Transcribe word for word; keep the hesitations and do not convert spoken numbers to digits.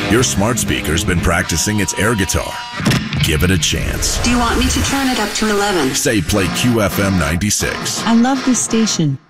Your smart speaker's been practicing its air guitar. Give it a chance. Do you want me to turn it up to eleven? Say play Q F M ninety-six. I love this station.